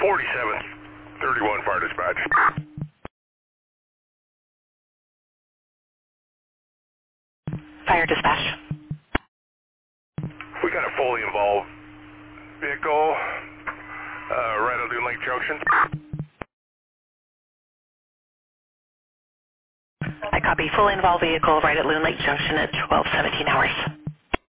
4731 Fire Dispatch. Fire Dispatch. We got a fully involved vehicle right on Loon Lake Junction. I copy. Fully involved vehicle right at Loon Lake Junction at 12:17 hours.